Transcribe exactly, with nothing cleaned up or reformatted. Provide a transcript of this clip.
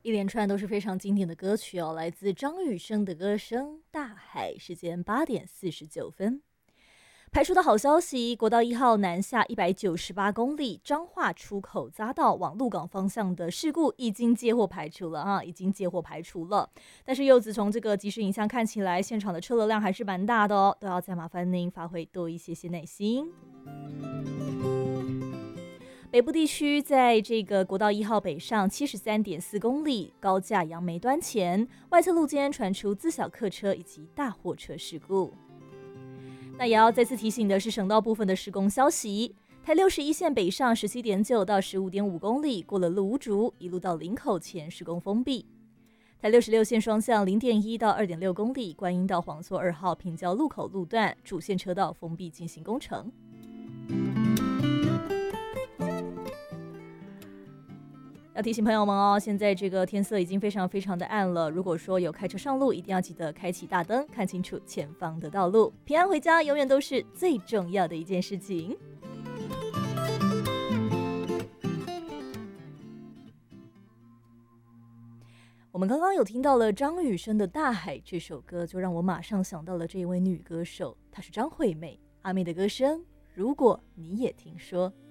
一连串都是非常经典的歌曲哦，来自张雨生的歌声《大海》。时间八点四十九分。排除的好消息，国道一号南下一百九十八公里，彰化出口匝道往鹿港方向的事故已经接获排除了啊，已经接获排除了。但是柚子从这个即时影像看起来，现场的车流量还是蛮大的哦，都要再麻烦您发挥多一些些耐心。北部地区在这个国道一号北上七十三点四公里，高架杨梅端前，外侧路间传出自小客车以及大货车事故。那也要再次提醒的是，省道部分的施工消息。台六十一线北上十七点九到十五点五公里，过了芦竹，一路到林口前施工封闭。台六十六线双向零点一到二点六公里，观音到黄厝二号平交路口路段主线车道封闭进行工程。要提醒朋友们哦，现在这个天色已经非常非常的暗了。如果说有开车上路，一定要记得开启大灯，看清楚前方的道路。平安回家永远都是最重要的一件事情。我们刚刚有听到了张雨生的《大海》这首歌，就让我马上想到了这一位女歌手，她是张惠妹。阿妹的歌声，如果你也听说。